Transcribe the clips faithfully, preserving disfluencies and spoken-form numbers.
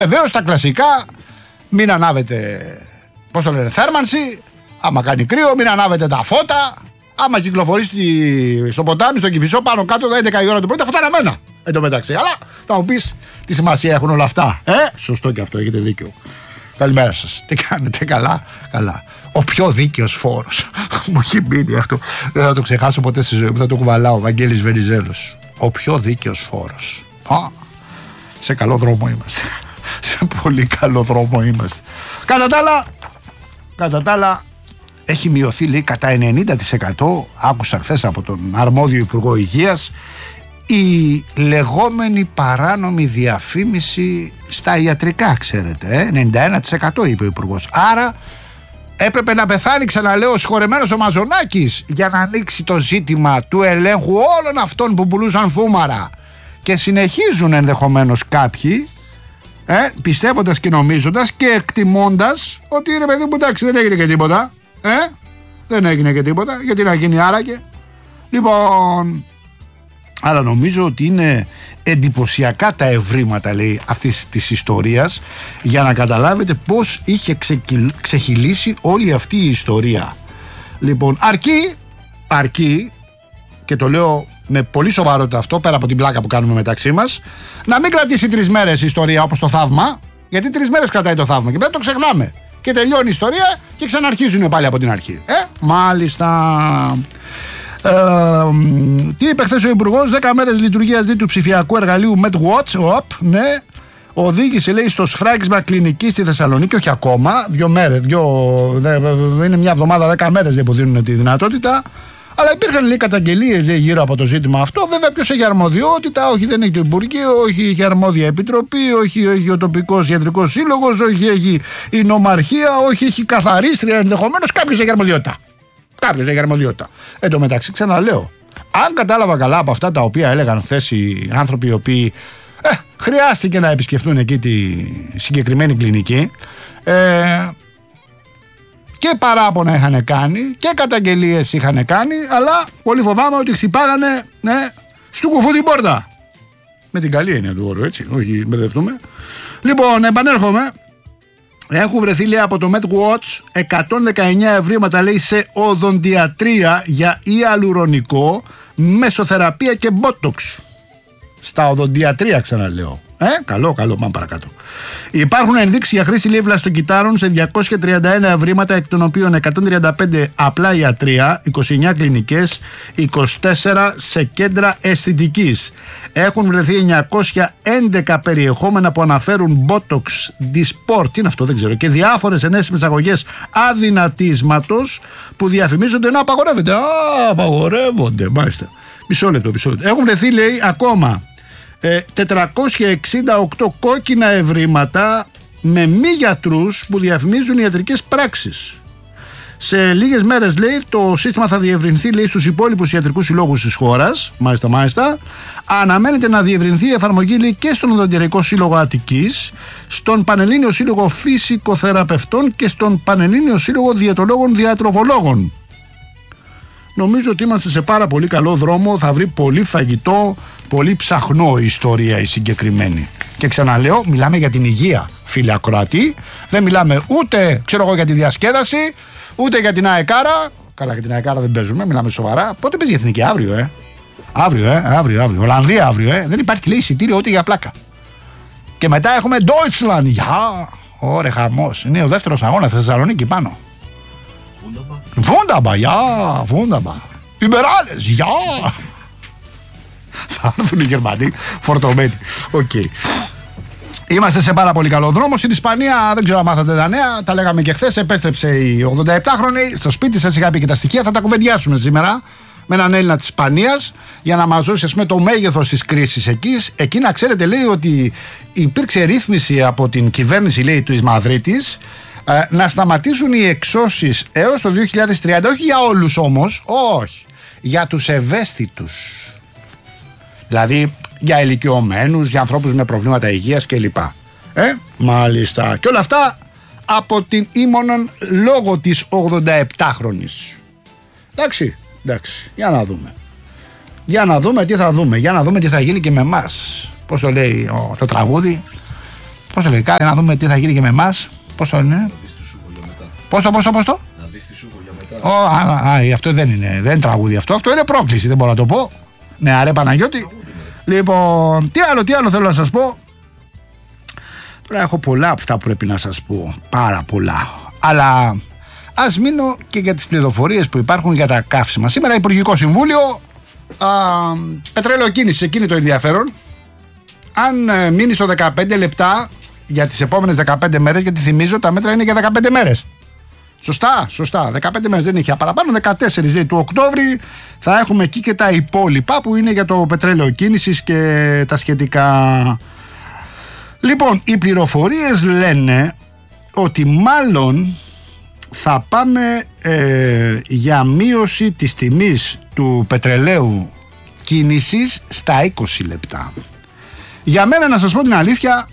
Βεβαίως τα κλασικά, μην ανάβετε, πώς το λένε, θέρμανση, άμα κάνει κρύο, μην ανάβετε τα φώτα, άμα κυκλοφορήσει στο ποτάμι, στο Κηφισό, πάνω κάτω, έντεκα η ώρα του πρωί, τα φώτα αναμένα. Εν τω μεταξύ, αλλά θα μου πεις τι σημασία έχουν όλα αυτά. Ε, σωστό και αυτό, έχετε δίκιο. Καλημέρα σας. Τι κάνετε, καλά, καλά. Ο πιο δίκαιος φόρος. Μου έχει μείνει αυτό. Δεν θα το ξεχάσω ποτέ στη ζωή μου. Θα το κουβαλάω. Βαγγέλης Βενιζέλος. Ο πιο δίκαιος φόρος. Α, σε καλό δρόμο είμαστε. Σε πολύ καλό δρόμο είμαστε. Κατά τα άλλα, κατά τα άλλα, έχει μειωθεί, λέει, κατά ενενήντα τοις εκατό. Άκουσα χθες από τον αρμόδιο Υπουργό Υγείας, η λεγόμενη παράνομη διαφήμιση στα ιατρικά, ξέρετε, ε? ενενήντα ένα τοις εκατό είπε ο Υπουργός. Άρα έπρεπε να πεθάνει, ξαναλέω, συγχωρεμένος ο Μαζονάκης για να ανοίξει το ζήτημα του ελέγχου όλων αυτών που πουλούσαν φούμαρα. Και συνεχίζουν ενδεχομένως κάποιοι, ε, πιστεύοντας και νομίζοντας και εκτιμώντας ότι είναι παιδί μου, εντάξει, δεν έγινε και τίποτα. Ε, δεν έγινε και τίποτα, γιατί να γίνει άραγε. Λοιπόν, αλλά νομίζω ότι είναι εντυπωσιακά τα ευρήματα, λέει, αυτής της ιστορίας, για να καταλάβετε πως είχε ξεκυλ... ξεχυλήσει όλη αυτή η ιστορία. Λοιπόν, αρκεί, αρκεί, και το λέω με πολύ σοβαρότητα αυτό, πέρα από την πλάκα που κάνουμε μεταξύ μας, να μην κρατήσει τρεις μέρες η ιστορία όπως το θαύμα, γιατί τρεις μέρες κρατάει το θαύμα και μετά το ξεχνάμε. Και τελειώνει η ιστορία και ξαναρχίζουν πάλι από την αρχή. Ε, μάλιστα. Ε, τι είπε χθες ο Υπουργός? δέκα μέρες λειτουργίας δι του ψηφιακού εργαλείου MedWatch. Οπ, ναι. Οδήγησε, λέει, στο σφράγισμα κλινική στη Θεσσαλονίκη. Όχι ακόμα. Δύο μέρες. Δύο, δε, δε, είναι μια εβδομάδα, δέκα μέρες δεν που δίνουν τη δυνατότητα. Αλλά υπήρχαν, λέει, καταγγελίες, λέει, γύρω από το ζήτημα αυτό. Βέβαια, ποιος έχει αρμοδιότητα? Όχι, δεν έχει το Υπουργείο, όχι έχει αρμόδια επιτροπή, όχι έχει ο τοπικός ιατρικός σύλλογος, όχι έχει η νομαρχία, όχι έχει καθαρίστρια. Ενδεχομένως κάποιος έχει αρμοδιότητα. Κάποιος έχει αρμοδιότητα. Εν τω μεταξύ, ξαναλέω, αν κατάλαβα καλά από αυτά τα οποία έλεγαν χθες οι άνθρωποι οι οποίοι ε, χρειάστηκε να επισκεφτούν εκεί τη συγκεκριμένη κλινική, ε, και παράπονα είχαν κάνει και καταγγελίες είχαν κάνει, αλλά πολύ φοβάμαι ότι χτυπάγανε, ναι, στου κουφού την πόρτα. Με την καλή έννοια του όρου, έτσι, όχι μπερδευτούμε. Λοιπόν, επανέρχομαι. Έχουν βρεθεί, λέει, από το MedWatch εκατόν δεκαεννιά ευρήματα, λέει, σε οδοντιατρία για ιαλουρονικό, μεσοθεραπεία και botox. Στα οδοντιατρία, ξαναλέω. Ε, καλό, καλό, πάμε παρακάτω. Υπάρχουν ενδείξεις για χρήση, λέει, βλαστοκυτάρων σε διακόσια τριάντα ένα ευρήματα, εκ των οποίων εκατόν τριάντα πέντε απλά ιατρία, είκοσι εννιά κλινικές, είκοσι τέσσερα σε κέντρα αισθητικής. Έχουν βρεθεί εννιακόσια έντεκα περιεχόμενα που αναφέρουν botox, disport, τι είναι αυτό, δεν ξέρω, και διάφορες ενέσιμες αγωγές αδυνατίσματος που διαφημίζονται να απαγορεύονται. Α, απαγορεύονται, μάλιστα. Μισό λεπτό, μισό λεπτό. Έχουν βρεθεί, λέει, ακόμα ε, τετρακόσια εξήντα οκτώ κόκκινα ευρήματα με μη γιατρούς που διαφημίζουν ιατρικές πράξεις. Σε λίγες μέρες, λέει, το σύστημα θα διευρυνθεί, λέει, στους υπόλοιπους ιατρικούς συλλόγους της χώρας. Μάλιστα, μάλιστα. Αναμένεται να διευρυνθεί η εφαρμογή, λέει, και στον Οδοντιατρικό Σύλλογο Αττικής, στον Πανελλήνιο Σύλλογο Φυσικοθεραπευτών και στον Πανελλήνιο Σύλλογο Διαιτολόγων Διατροφολόγων. Νομίζω ότι είμαστε σε πάρα πολύ καλό δρόμο. Θα βρει πολύ φαγητό, πολύ ψαχνό η ιστορία η συγκεκριμένη. Και ξαναλέω, μιλάμε για την υγεία, φίλε ακροατή. Δεν μιλάμε ούτε, ξέρω εγώ, για τη διασκέδαση, ούτε για την αεκάρα. Καλά, για την αεκάρα δεν παίζουμε, μιλάμε σοβαρά. Πότε παίζει η εθνική? Αύριο, ε. Αύριο, ε. Αύριο, αύριο. Ολλανδία αύριο, ε. Δεν υπάρχει, λέει, εισιτήριο ούτε για πλάκα. Και μετά έχουμε Deutschland. Γεια! Ωραία, χαμός. Είναι ο δεύτερος αγώνας, Θεσσαλονίκη πάνω. Wunderbar, ja, wunderbar. Über alles, ja. Θα έρθουν οι Γερμανοί φορτωμένοι. Οκ. Okay. Είμαστε σε πάρα πολύ καλό δρόμο. Στην Ισπανία, δεν ξέρω αν μάθατε τα νέα, τα λέγαμε και χθες. Επέστρεψε η ογδονταεπτάχρονη στο σπίτι σας. Είχα πει και τα στοιχεία. Θα τα κουβεντιάσουμε σήμερα με έναν Έλληνα της Ισπανίας για να μας δώσει, ας πούμε, το μέγεθος της κρίσης εκεί. Εκεί να ξέρετε, λέει, ότι υπήρξε ρύθμιση από την κυβέρνηση, λέει, της Μαδρίτης, να σταματήσουν οι εξώσεις έως το δύο χιλιάδες τριάντα, όχι για όλους όμως, όχι, για τους ευαίσθητους, δηλαδή για ηλικιωμένους, για ανθρώπους με προβλήματα υγείας κλπ. Ε, μάλιστα. Και όλα αυτά από την ήμονον λόγω της ογδονταεπτάχρονης. Εντάξει, εντάξει, για να δούμε. Για να δούμε τι θα δούμε, για να δούμε τι θα γίνει και με εμάς. Πώς το λέει το τραγούδι? Πώς το λέει, κάτι να δούμε τι θα γίνει και με εμάς. Πώς το είναι. Πώς το, πώς το, πώς το. Να δεις τη σούχο για μετά. Oh, α, α, αυτό δεν είναι, δεν είναι τραγούδι αυτό. Αυτό είναι πρόκληση, δεν μπορώ να το πω. Ναι, αρέ Παναγιώτη. Λοιπόν, τι άλλο, τι άλλο θέλω να σας πω. Τώρα έχω πολλά από αυτά που πρέπει να σας πω. Πάρα πολλά. Αλλά ας μείνω και για τις πληροφορίες που υπάρχουν για τα καύσιμα. Σήμερα Υπουργικό Συμβούλιο, α, πετρέλαιο κίνηση, εκείνη το ενδιαφέρον. Αν ε, μείνει στο δεκαπέντε λεπτά για τις επόμενες δεκαπέντε μέρες, γιατί θυμίζω τα μέτρα είναι για δεκαπέντε μέρες. Σωστά, σωστά. δεκαπέντε μέρες δεν είχε παραπάνω. δεκατέσσερις λέει, του Οκτώβρη θα έχουμε εκεί και τα υπόλοιπα που είναι για το πετρέλαιο κίνησης και τα σχετικά. Λοιπόν, οι πληροφορίες λένε ότι μάλλον θα πάμε ε, για μείωση της τιμής του πετρελαίου κίνησης στα είκοσι λεπτά. Για μένα, να σας πω την αλήθεια,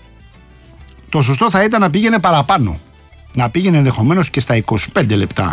το σωστό θα ήταν να πήγαινε παραπάνω. Να πήγαινε ενδεχομένως και στα είκοσι πέντε λεπτά.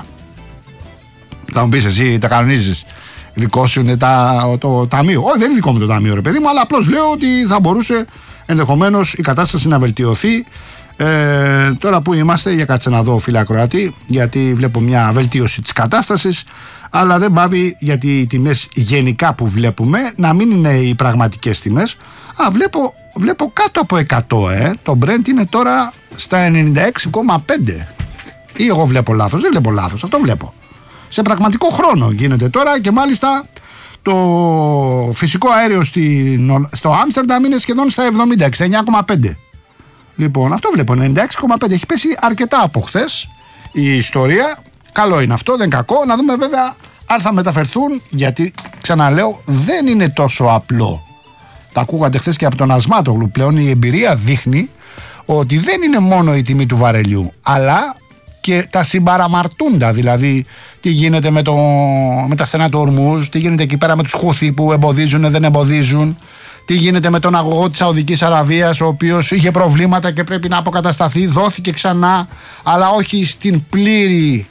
Θα μου πεις εσύ, τα κανονίζεις. Δικό σου είναι τα, το ταμείο. Όχι, δεν είναι δικό μου το ταμείο, ρε παιδί μου, αλλά απλώς λέω ότι θα μπορούσε ενδεχομένως η κατάσταση να βελτιωθεί. Ε, τώρα που είμαστε, για κάτσε να δω, φίλε ακροατή, γιατί βλέπω μια βελτίωση της κατάστασης, αλλά δεν πάβει, γιατί οι τιμές γενικά που βλέπουμε να μην είναι οι πραγματικές τιμές. Α, βλέπω, βλέπω κάτω από εκατό, ε. Το Brent είναι τώρα στα ενενήντα έξι κόμμα πέντε. Ή εγώ βλέπω λάθος? Δεν βλέπω λάθος, αυτό βλέπω. Σε πραγματικό χρόνο γίνεται τώρα, και μάλιστα το φυσικό αέριο στην, στο Άμστερνταμ είναι σχεδόν στα εβδομήντα, εξήντα εννιά κόμμα πέντε. Λοιπόν, αυτό βλέπω, ενενήντα έξι κόμμα πέντε. Έχει πέσει αρκετά από χθες η ιστορία. Καλό είναι αυτό, δεν είναι κακό. Να δούμε βέβαια αν θα μεταφερθούν, γιατί ξαναλέω δεν είναι τόσο απλό. Τα ακούγατε χθες και από τον Ασμάτογλου. Πλέον η εμπειρία δείχνει ότι δεν είναι μόνο η τιμή του βαρελιού, αλλά και τα συμπαραμαρτούντα. Δηλαδή, τι γίνεται με, το, με τα στενά του Ορμούζ, τι γίνεται εκεί πέρα με τους Χούθι που εμποδίζουν, δεν εμποδίζουν. Τι γίνεται με τον αγωγό της Σαουδικής Αραβίας, ο οποίος είχε προβλήματα και πρέπει να αποκατασταθεί, δόθηκε ξανά, αλλά όχι στην πλήρη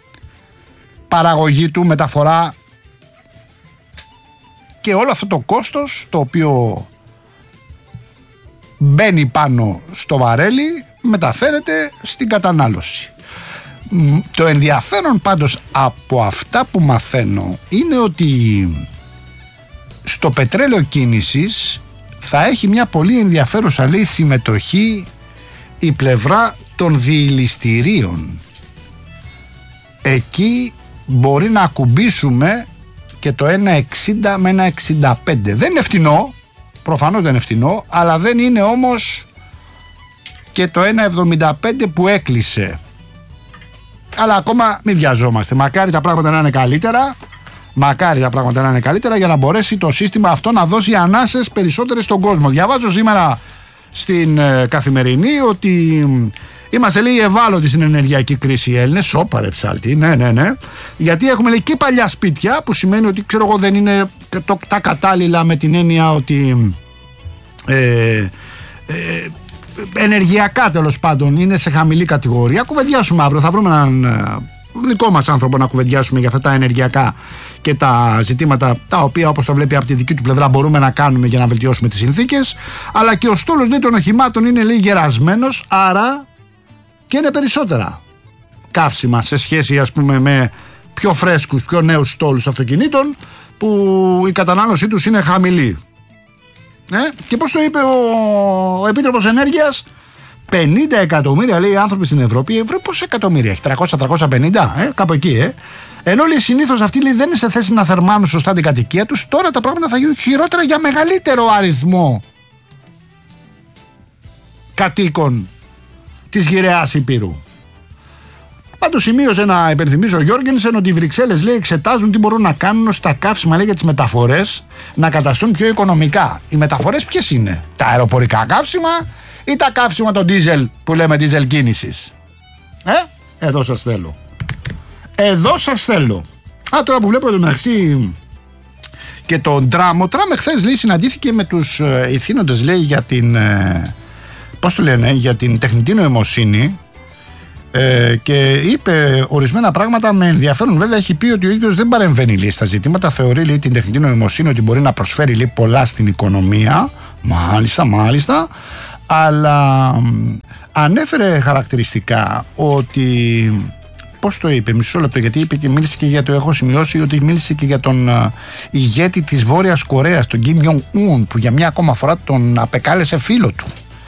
παραγωγή του, μεταφορά. Και όλο αυτό το κόστος το οποίο μπαίνει πάνω στο βαρέλι μεταφέρεται στην κατανάλωση. Το ενδιαφέρον πάντως από αυτά που μαθαίνω είναι ότι στο πετρέλαιο κίνησης θα έχει μια πολύ ενδιαφέρουσα, λέει, συμμετοχή η πλευρά των διηλιστηρίων. Εκεί μπορεί να ακουμπήσουμε και το ένα εξήντα με ένα εξήντα πέντε. Δεν είναι φτηνό, προφανώς δεν είναι φτηνό, αλλά δεν είναι όμως και το ένα εβδομήντα πέντε που έκλεισε. Αλλά ακόμα μην βιαζόμαστε. Μακάρι τα πράγματα να είναι καλύτερα. Μακάρι τα πράγματα να είναι καλύτερα για να μπορέσει το σύστημα αυτό να δώσει ανάσες περισσότερες στον κόσμο. Διαβάζω σήμερα στην ε, Καθημερινή ότι είμαστε, λέει, ευάλωτοι στην ενεργειακή κρίση οι Έλληνες. Σόπα ρε ψάλτη, ναι, ναι, ναι. Γιατί έχουμε, λέει, και παλιά σπίτια, που σημαίνει ότι, ξέρω εγώ, δεν είναι το, τα κατάλληλα, με την έννοια ότι ε, ε, ενεργειακά τέλος πάντων είναι σε χαμηλή κατηγορία. Κουβεντιάσουμε αύριο, θα βρούμε έναν ε, δικό μας άνθρωπο να κουβεντιάσουμε για αυτά τα ενεργειακά και τα ζητήματα τα οποία, όπως το βλέπει από τη δική του πλευρά, μπορούμε να κάνουμε για να βελτιώσουμε τις συνθήκες. Αλλά και ο στόλος, λέει, των οχημάτων είναι, λέει, γερασμένος, άρα και είναι περισσότερα καύσιμα σε σχέση, ας πούμε, με πιο φρέσκους, πιο νέους στόλους αυτοκινήτων που η κατανάλωσή τους είναι χαμηλή. Ε? Και πώς το είπε ο, ο Επίτροπος Ενέργειας, πενήντα εκατομμύρια, λέει, άνθρωποι στην Ευρώπη. Η Ευρώπη πόσα εκατομμύρια έχει? τριακόσια με τριακόσια πενήντα, ε? Κάπου εκεί, ε? Ενώ, λέει, συνήθως αυτοί, λέει, δεν είναι σε θέση να θερμάνουν σωστά την κατοικία τους. Τώρα τα πράγματα θα γίνουν χειρότερα για μεγαλύτερο αριθμό κατοίκων της γυραιάς Υπήρου. Πάντως σημείωσε να υπενθυμίσω ο Γιώργενσεν ότι οι Βρυξέλλες, λέει, εξετάζουν τι μπορούν να κάνουν ώστε τα καύσιμα, λέει, για τις μεταφορές να καταστούν πιο οικονομικά. Οι μεταφορές ποιες είναι? Τα αεροπορικά καύσιμα ή τα καύσιμα το ντίζελ που λέμε ντίζελ κίνησης? Ε, εδώ σας θέλω. Εδώ σας θέλω. Α, τώρα που βλέπω τον Αξί και τον Τραμ. Ο Τραμ εχθές, λέει, συναντήθηκε με τους ε, ηθήνοντες, λέει, για την ε, πώς το λένε, για την τεχνητή νοημοσύνη. Ε, και είπε ορισμένα πράγματα με ενδιαφέρον. Βέβαια, έχει πει ότι ο ίδιος δεν παρεμβαίνει, λέει, στα ζητήματα. Θεωρεί, λέει, την τεχνητή νοημοσύνη ότι μπορεί να προσφέρει, λέει, πολλά στην οικονομία. Μάλιστα, μάλιστα. Αλλά ανέφερε χαρακτηριστικά ότι, πώς το είπε, μισό λεπτό, γιατί είπε και μίλησε και για το, έχω σημειώσει ότι μίλησε και για τον uh, ηγέτη της Βόρειας Κορέας, τον Κιμ Ιονγκ Ουν, που για μια ακόμα φορά τον απεκάλεσε φίλο του.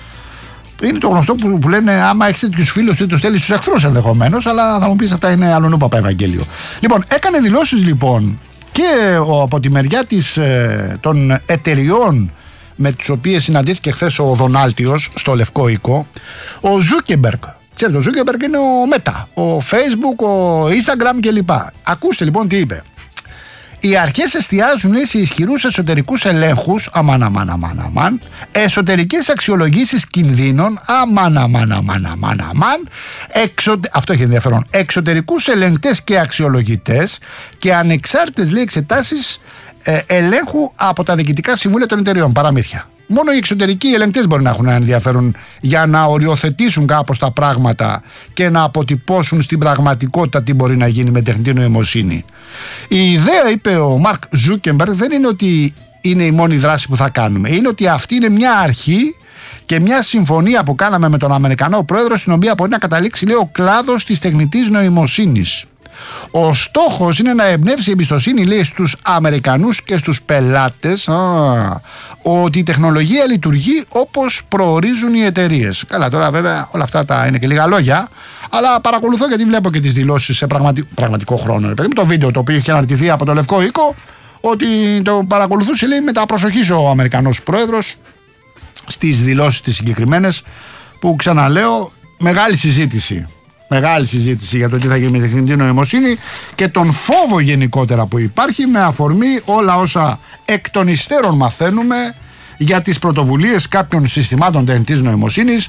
Είναι το γνωστό που, που λένε άμα έχεις τέτοιους φίλους δεν τους στέλνεις στους εχθρούς ενδεχομένως, αλλά θα μου πεις αυτά είναι αλλονού παπά Ευαγγέλιο. Λοιπόν, έκανε δηλώσεις λοιπόν και ο, από τη μεριά της, ε, των εταιριών με τις οποίες συναντήθηκε χθες ο Δονάλτιος στο Λευκό Οίκο, ο Ζούκεμπεργκ. Ξέρετε, ο Ζούκεμπεργκ είναι ο Μέτα, ο Facebook, ο Instagram κλπ. Ακούστε λοιπόν τι είπε. Οι αρχές εστιάζουν σε ισχυρούς εσωτερικούς ελέγχους, αμάν, αμάν, αμάν, αμάν, εσωτερικές αξιολογήσεις κινδύνων, αμάν, αμάν, αμάν, αμάν, αμάν, εξωτε... αυτό έχει ενδιαφέρον, εξωτερικούς ελεγκτές και αξιολογητές και ανεξάρτητες, λέει, εξετάσεις ε, ελέγχου από τα διοικητικά συμβούλια των εταιρεών. Παραμύθια. Μόνο οι εξωτερικοί ελεγκτές μπορεί να έχουν ένα ενδιαφέρον για να οριοθετήσουν κάπως τα πράγματα και να αποτυπώσουν στην πραγματικότητα τι μπορεί να γίνει με τεχνητή νοημοσύνη. Η ιδέα, είπε ο Μαρκ Ζούκεμπεργκ, δεν είναι ότι είναι η μόνη δράση που θα κάνουμε. Είναι ότι αυτή είναι μια αρχή και μια συμφωνία που κάναμε με τον Αμερικανό πρόεδρο, στην οποία μπορεί να καταλήξει, λέει, ο κλάδος της τεχνητής νοημοσύνης. Ο στόχος είναι να εμπνεύσει η εμπιστοσύνη, λέει, στους Αμερικανούς και στους πελάτες α, ότι η τεχνολογία λειτουργεί όπως προορίζουν οι εταιρείες. Καλά, τώρα βέβαια όλα αυτά τα είναι και λίγα λόγια, αλλά παρακολουθώ γιατί βλέπω και τις δηλώσεις σε πραγματι... πραγματικό χρόνο. Επειδή το βίντεο το οποίο είχε αναρτηθεί από το Λευκό Οίκο, ότι το παρακολουθούσε, λέει, με τα προσοχής ο Αμερικανός πρόεδρος στις δηλώσεις τις συγκεκριμένες, που ξαναλέω, μεγάλη συζήτηση. Μεγάλη συζήτηση για το τι θα γίνει με την τεχνητή νοημοσύνη και τον φόβο γενικότερα που υπάρχει με αφορμή όλα όσα εκ των υστέρων μαθαίνουμε για τις πρωτοβουλίες κάποιων συστημάτων τεχνητής νοημοσύνης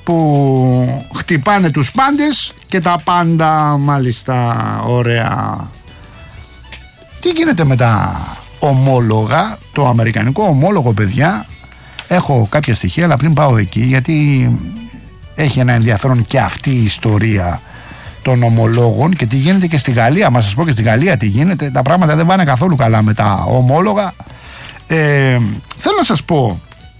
που χτυπάνε τους πάντες και τα πάντα μάλιστα ωραία. Τι γίνεται με τα ομόλογα, το αμερικανικό ομόλογο, παιδιά? Έχω κάποια στοιχεία, αλλά πριν πάω εκεί, γιατί έχει ένα ενδιαφέρον και αυτή η ιστορία των ομολόγων και τι γίνεται και στη Γαλλία. Μα σας πω και στη Γαλλία τι γίνεται. Τα πράγματα δεν πάνε καθόλου καλά με τα ομόλογα. Ε, θέλω να σας πω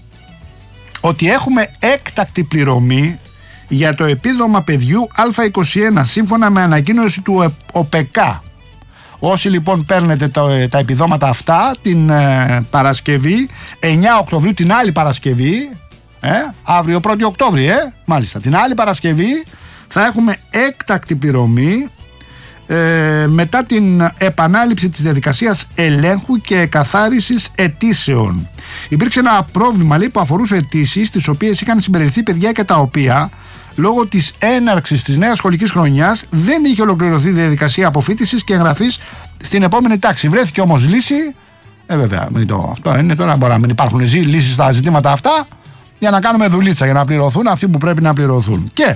ότι έχουμε έκτακτη πληρωμή για το επίδομα παιδιού Α είκοσι ένα σύμφωνα με ανακοίνωση του ΟΠΕΚΑ. Όσοι λοιπόν παίρνετε το, τα επιδόματα αυτά την ε, Παρασκευή εννιά Οκτωβρίου, την άλλη Παρασκευή, ε, αύριο πρώτη Οκτώβρη, ε, μάλιστα, την άλλη Παρασκευή θα έχουμε έκτακτη πληρωμή ε, μετά την επανάληψη της διαδικασίας ελέγχου και εκαθάρισης αιτήσεων. Υπήρξε ένα πρόβλημα, λέει, που αφορούσε αιτήσεις τις οποίες είχαν συμπεριληφθεί παιδιά και τα οποία λόγω της έναρξης της νέας σχολικής χρονιάς δεν είχε ολοκληρωθεί η διαδικασία αποφοίτησης και εγγραφής στην επόμενη τάξη. Βρέθηκε όμως λύση. Ε, βέβαια, μην το, αυτό είναι τώρα. Μπορεί να μην υπάρχουν λύσεις στα ζητήματα αυτά για να κάνουμε δουλίτσα, για να πληρωθούν αυτοί που πρέπει να πληρωθούν. Και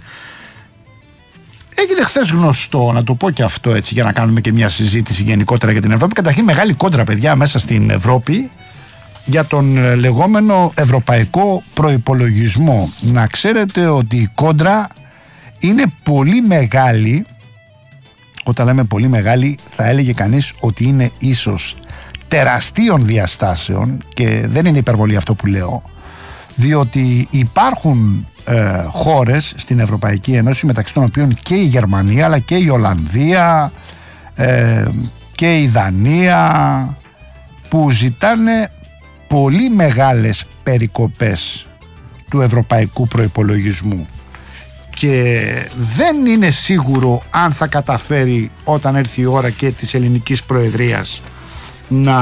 έγινε χθες γνωστό, να το πω και αυτό έτσι, για να κάνουμε και μια συζήτηση γενικότερα για την Ευρώπη. Καταρχήν, μεγάλη κόντρα, παιδιά, μέσα στην Ευρώπη για τον λεγόμενο ευρωπαϊκό προϋπολογισμό. Να ξέρετε ότι η κόντρα είναι πολύ μεγάλη. Όταν λέμε πολύ μεγάλη, θα έλεγε κανείς ότι είναι ίσως τεραστίων διαστάσεων, και δεν είναι υπερβολή αυτό που λέω, διότι υπάρχουν ε, χώρες στην Ευρωπαϊκή Ένωση, μεταξύ των οποίων και η Γερμανία, αλλά και η Ολλανδία ε, και η Δανία, που ζητάνε πολύ μεγάλες περικοπές του ευρωπαϊκού προϋπολογισμού, και δεν είναι σίγουρο αν θα καταφέρει όταν έρθει η ώρα και της ελληνικής προεδρίας να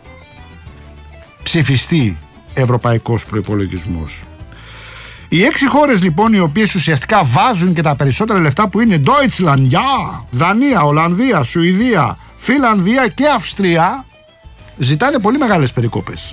ψηφιστεί ευρωπαϊκός προϋπολογισμός. Οι έξι χώρες λοιπόν, οι οποίες ουσιαστικά βάζουν και τα περισσότερα λεφτά, που είναι Deutschland, ja, Δανία, Ολλανδία, Σουηδία, Φιλανδία και Αυστρία, ζητάνε πολύ μεγάλες περικόπες.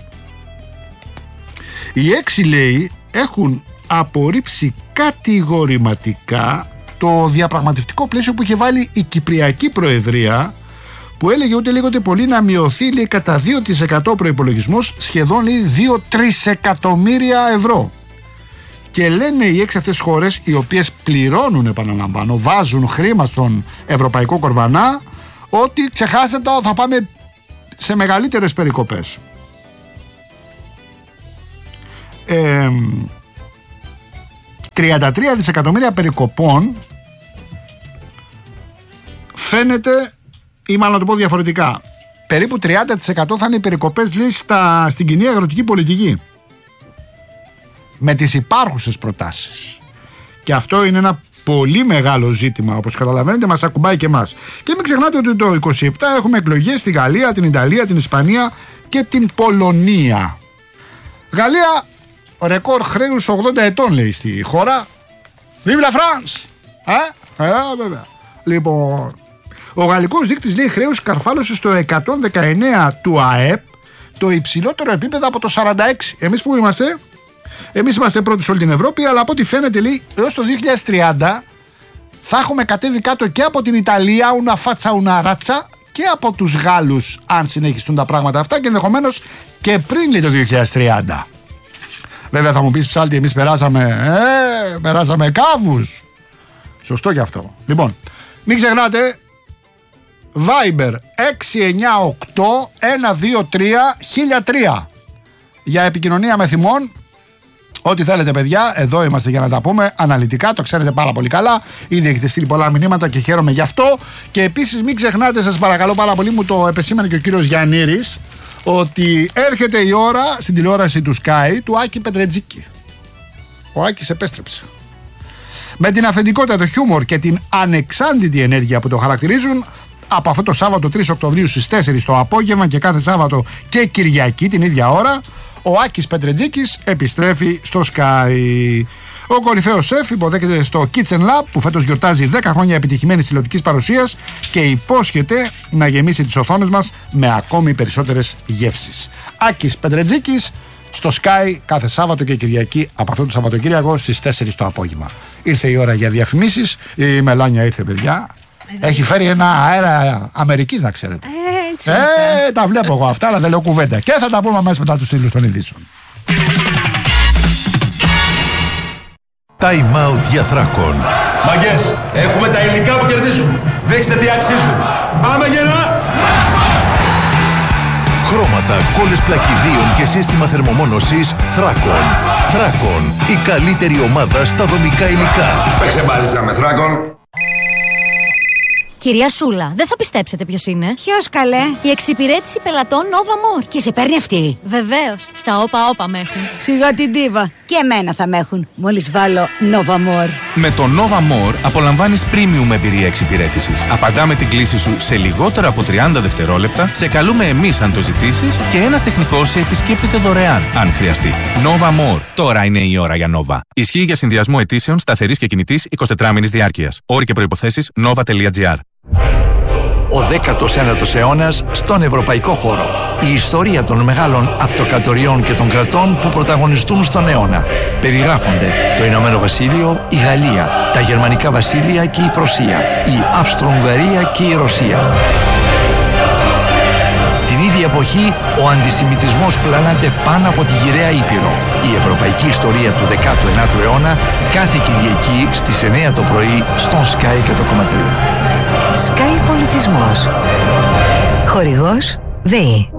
Οι έξι, λέει, έχουν απορρίψει κατηγορηματικά το διαπραγματευτικό πλαίσιο που είχε βάλει η Κυπριακή Προεδρία, που έλεγε ούτε λίγο ούτε πολύ να μειωθεί, λέει, κατά δύο τοις εκατό ο προϋπολογισμός, σχεδόν, λέει, δύο τρισεκατομμύρια ευρώ. Και λένε οι έξι αυτές χώρες, οι οποίες πληρώνουν, επαναλαμβάνω, βάζουν χρήμα στον ευρωπαϊκό κορβανά, ότι ξεχάστε το, θα πάμε σε μεγαλύτερες περικοπές. Ε, τριάντα τρία δισεκατομμύρια περικοπών φαίνεται, ή μάλλον να το πω διαφορετικά, περίπου τριάντα τοις εκατό θα είναι οι περικοπές λέει, στα, στην κοινή αγροτική πολιτική με τις υπάρχουσες προτάσεις. Και αυτό είναι ένα πολύ μεγάλο ζήτημα, όπως καταλαβαίνετε, μας ακουμπάει και εμάς. Και μην ξεχνάτε ότι το είκοσι επτά έχουμε εκλογές στη Γαλλία, την Ιταλία, την Ισπανία και την Πολωνία. Γαλλία, ρεκόρ χρέους ογδόντα ετών λέει στη χώρα. Vive la France! Ε, ε, βέβαια. Λοιπόν, ο γαλλικός δείκτης λέει χρέους καρφάλωσε στο εκατόν δεκαεννέα του ΑΕΠ, το υψηλότερο επίπεδο από το σαράντα έξι. Εμείς που είμαστε? Εμείς είμαστε πρώτοι σε όλη την Ευρώπη, αλλά από ό,τι φαίνεται λέει έως το δύο χιλιάδες τριάντα θα έχουμε κατέβει κάτω και από την Ιταλία, ουνα φάτσα ουνα ράτσα, και από τους Γάλλους, αν συνεχιστούν τα πράγματα αυτά, και ενδεχομένως και πριν λέει το δύο χιλιάδες τριάντα. Βέβαια θα μου πεις Ψάλτη, εμείς περάσαμε, ε, περάσαμε κάβους. Σωστό και αυτό. Λοιπόν, μην ξεχνάτε, Viber έξι εννιά οκτώ ένα δύο τρία χίλια τρία για επικοινωνία με θυμών. Ό,τι θέλετε παιδιά, εδώ είμαστε για να τα πούμε αναλυτικά, το ξέρετε πάρα πολύ καλά. Ήδη έχετε στείλει πολλά μηνύματα και χαίρομαι γι' αυτό. Και επίσης μην ξεχνάτε, σας παρακαλώ πάρα πολύ, μου το επεσήμανε και ο κύριος Γιαννήρης, ότι έρχεται η ώρα στην τηλεόραση του Sky του Άκη Πετρετζίκη. Ο Άκης επέστρεψε. Με την αυθεντικότητα, το χιούμορ και την ανεξάντλητη ενέργεια που το χαρακτηρίζουν, από αυτό το Σάββατο τρεις Οκτωβρίου στις τέσσερις το απόγευμα και κάθε Σάββατο και Κυριακή την ίδια ώρα, ο Άκης Πετρετζίκης επιστρέφει στο Sky. Ο κορυφαίος σεφ υποδέχεται στο Kitchen Lab που φέτος γιορτάζει δέκα χρόνια επιτυχημένης τηλεοπτικής παρουσίας και υπόσχεται να γεμίσει τις οθόνες μας με ακόμη περισσότερες γεύσεις. Άκης Πετρετζίκης στο Sky κάθε Σάββατο και Κυριακή από αυτό το Σαββατοκύριακο στις τέσσερις το απόγευμα. Ήρθε η ώρα για διαφημίσεις. Η Μελάνια ήρθε παιδιά. Έχει φέρει ένα αέρα Αμερικής να ξέρετε. Έτσι, ε, τα βλέπω εγώ αυτά, αλλά δεν λέω κουβέντα. Και θα τα πούμε αμέσως μετά τους τίτλους των ειδήσεων. Time out για Θράκον. Μαγκές, έχουμε τα υλικά που κερδίζουν. Δείξτε τι αξίζουν. Πάμε γερά! Χρώματα, κόλλες πλακιδίων και σύστημα θερμομόνωσης Θράκον. Θράκον, η καλύτερη ομάδα στα δομικά υλικά. Παίξε μπάλιτσα με Θράκον. Κυρία Σούλα, δεν θα πιστέψετε ποιος είναι. Ποιος καλέ? Η εξυπηρέτηση πελατών Nova More. Και σε παίρνει αυτή? Βεβαίως, στα όπα όπα με έχουν. Σιγά την τίβα. Και εμένα θα με έχουν, μόλις βάλω Nova More. Με το Nova More απολαμβάνεις premium εμπειρία εξυπηρέτησης. Απαντάμε την κλήση σου σε λιγότερα από τριάντα δευτερόλεπτα, σε καλούμε εμείς αν το ζητήσεις και ένας τεχνικός σε επισκέπτεται δωρεάν αν χρειαστεί. Nova More. Τώρα είναι η ώρα για Nova. Ισχύει για συνδυασμό αιτήσεων σταθερής και κινητής εικοσιτετράμηνης διάρκειας. Όροι και προϋποθέσεις nova τελεία gr. Ο δέκατος ένατος αιώνας στον ευρωπαϊκό χώρο. Η ιστορία των μεγάλων αυτοκρατοριών και των κρατών που πρωταγωνιστούν στον αιώνα. Περιγράφονται το Ηνωμένο Βασίλειο, η Γαλλία, τα Γερμανικά Βασίλεια και η Πρωσία, η Αυστρο-Ουγγαρία και η Ρωσία. Την ίδια εποχή, ο αντισημιτισμός πλανάται πάνω από τη γυραιά Ήπειρο. Η ευρωπαϊκή ιστορία του δέκατου ένατου αιώνα κάθε Κυριακή στις εννιά το πρωί στον Sky εκατό κόμμα τρία. Sky Πολιτισμός. Χορηγός ΔΕΗ.